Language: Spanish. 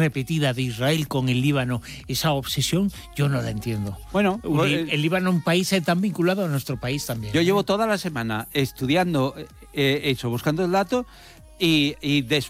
repetida de Israel con el Líbano, esa obsesión, yo no la entiendo. Bueno, el Líbano es un país tan vinculado a nuestro país también. Yo llevo toda la semana estudiando eso, buscando el dato, y